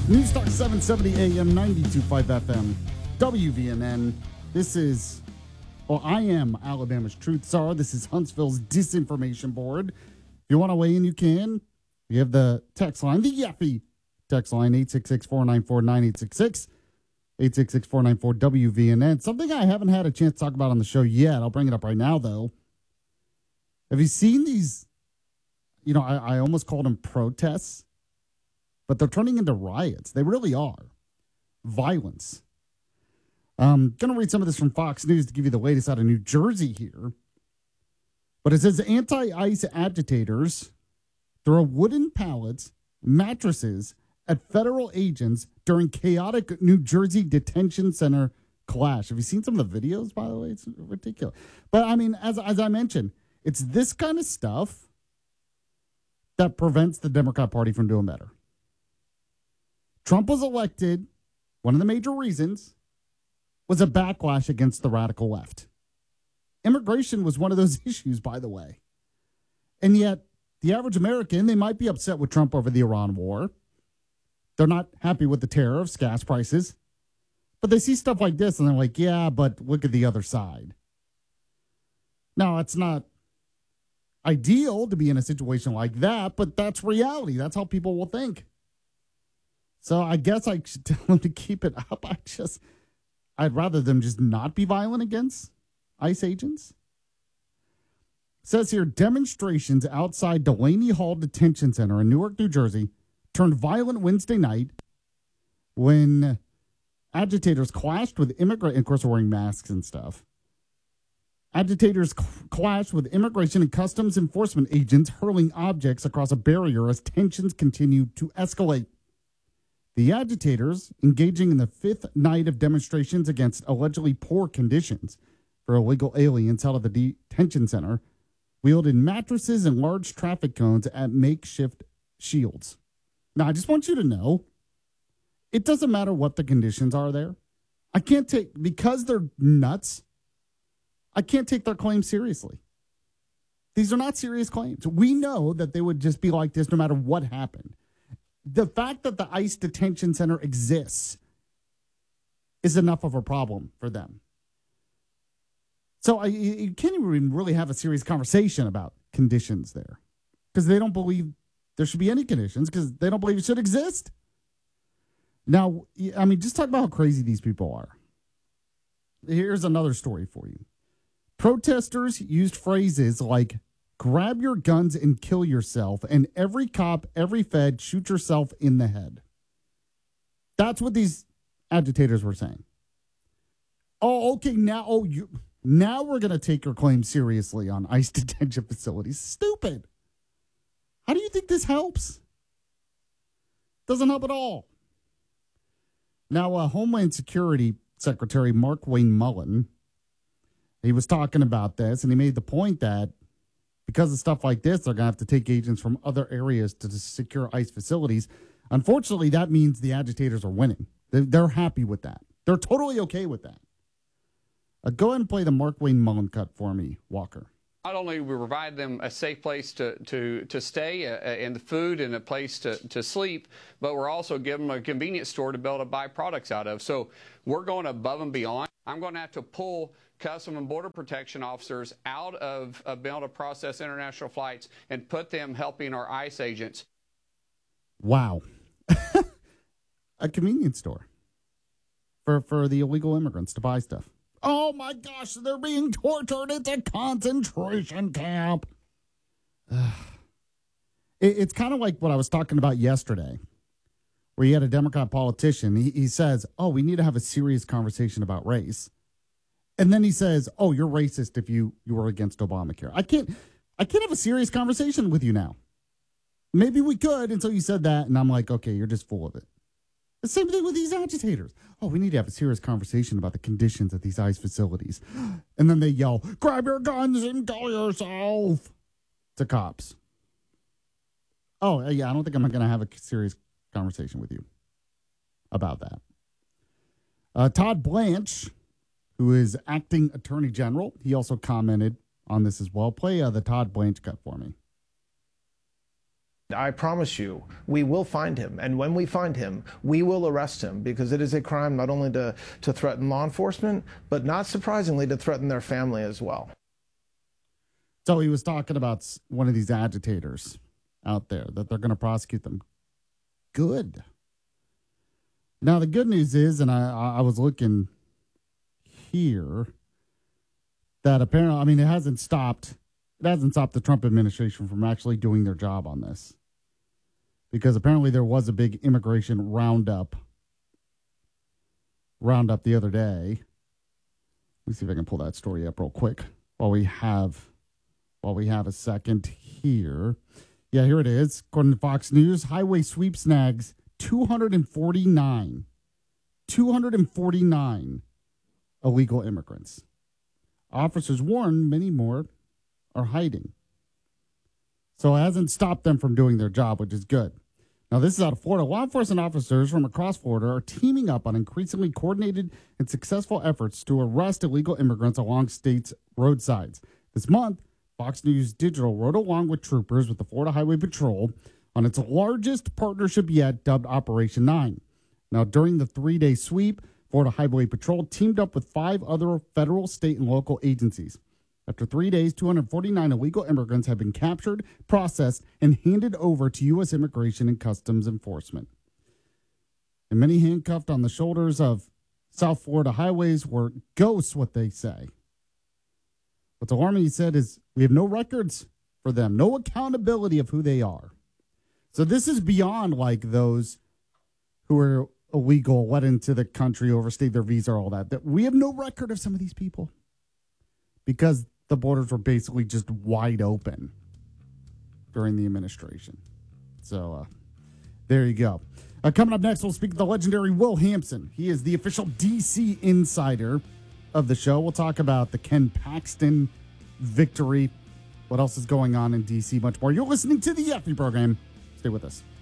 Newstalk 770 AM, 92.5 FM, WVNN. I am Alabama's Truth Czar. This is Huntsville's Disinformation Board. If you want to weigh in, you can. We have the text line, the Yeffy text line, 866-494-9866, 866-494-WVNN. Something I haven't had a chance to talk about on the show yet. I'll bring it up right now, though. Have you seen these, I almost called them protests, but they're turning into riots. They really are. Violence. I'm going to read some of this from Fox News to give you the latest out of New Jersey here. But it says anti-ICE agitators throw wooden pallets, mattresses at federal agents during chaotic New Jersey detention center clash. Have you seen some of the videos, by the way? It's ridiculous. But, I mean, as I mentioned, it's this kind of stuff that prevents the Democrat Party from doing better. Trump was elected. One of the major reasons was a backlash against the radical left. Immigration was one of those issues, by the way. And yet, the average American, they might be upset with Trump over the Iran war. They're not happy with the tariffs, gas prices. But they see stuff like this and they're like, yeah, but look at the other side. Now, it's not ideal to be in a situation like that, but that's reality. That's how people will think. So I guess I should tell them to keep it up. I'd rather them just not be violent against ICE agents. It says here, demonstrations outside Delaney Hall Detention Center in Newark, New Jersey, turned violent Wednesday night when agitators clashed with of course, wearing masks and stuff. Agitators clashed with immigration and customs enforcement agents hurling objects across a barrier as tensions continued to escalate. The agitators, engaging in the fifth night of demonstrations against allegedly poor conditions for illegal aliens out of the detention center, wielded mattresses and large traffic cones at makeshift shields. Now, I just want you to know, it doesn't matter what the conditions are there. Because they're nuts, I can't take their claims seriously. These are not serious claims. We know that they would just be like this no matter what happened. The fact that the ICE detention center exists is enough of a problem for them. So you can't even really have a serious conversation about conditions there because they don't believe there should be any conditions because they don't believe it should exist. Now, I mean, just talk about how crazy these people are. Here's another story for you. Protesters used phrases like, grab your guns and kill yourself, and every cop, every fed, shoot yourself in the head. That's what these agitators were saying. Oh, okay, now we're going to take your claim seriously on ICE detention facilities. Stupid. How do you think this helps? Doesn't help at all. Now, Homeland Security Secretary Mark Wayne Mullen, he was talking about this, and he made the point that because of stuff like this, they're going to have to take agents from other areas to secure ICE facilities. Unfortunately, that means the agitators are winning. They're happy with that. They're totally okay with that. Go ahead and play the Mark Wayne Mullen cut for me, Walker. Not only we provide them a safe place to stay and the food and a place to sleep, but we're also giving them a convenience store to be able to buy products out of. So we're going above and beyond. I'm going to have to pull Customs and Border Protection officers out of being able to process international flights and put them helping our ICE agents. Wow. A convenience store for the illegal immigrants to buy stuff. Oh my gosh, they're being tortured. It's a concentration camp. It's kind of like what I was talking about yesterday, where you had a Democrat politician. He says, oh, we need to have a serious conversation about race. And then he says, oh, you're racist if you were against Obamacare. I can't have a serious conversation with you now. Maybe we could until you said that. And I'm like, okay, you're just full of it. The same thing with these agitators. Oh, we need to have a serious conversation about the conditions at these ICE facilities. And then they yell, grab your guns and kill yourself to cops. Oh, yeah, I don't think I'm going to have a serious conversation with you about that. Todd Blanche, who is acting attorney general, he also commented on this as well. Play the Todd Blanche cut for me. I promise you, we will find him. And when we find him, we will arrest him, because it is a crime not only to threaten law enforcement, but not surprisingly to threaten their family as well. So he was talking about one of these agitators out there, that they're going to prosecute them. Good. Now, the good news is, and I was looking here, that apparently, I mean, it hasn't stopped the Trump administration from actually doing their job on this. Because apparently there was a big immigration roundup the other day. Let me see if I can pull that story up real quick while we have a second here. Yeah, here it is. According to Fox News, highway sweep snags 249 illegal immigrants. Officers warn many more are hiding. So it hasn't stopped them from doing their job, which is good. Now, this is out of Florida. Law enforcement officers from across Florida are teaming up on increasingly coordinated and successful efforts to arrest illegal immigrants along states' roadsides. This month, Fox News Digital rode along with troopers with the Florida Highway Patrol on its largest partnership yet, dubbed Operation 9. Now, during the 3-day sweep, Florida Highway Patrol teamed up with 5 other federal, state, and local agencies. After 3 days, 249 illegal immigrants have been captured, processed, and handed over to U.S. Immigration and Customs Enforcement. And many handcuffed on the shoulders of South Florida highways were ghosts, what they say. What's alarming, he said, is we have no records for them, no accountability of who they are. So this is beyond like those who are illegal, let into the country, overstayed their visa, all that. We have no record of some of these people because the borders were basically just wide open during the administration. So there you go. Coming up next, we'll speak to the legendary Will Hampson. He is the official DC insider of the show. We'll talk about the Ken Paxton victory, what else is going on in DC, much more. You're listening to the Yeffy program. Stay with us.